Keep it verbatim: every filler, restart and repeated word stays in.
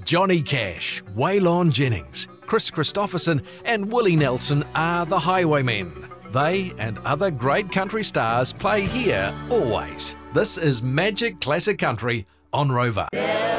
Johnny Cash, Waylon Jennings, Chris Christopherson and Willie Nelson are the Highwaymen. They and other great country stars play here always. This is Magic Classic Country on Rover.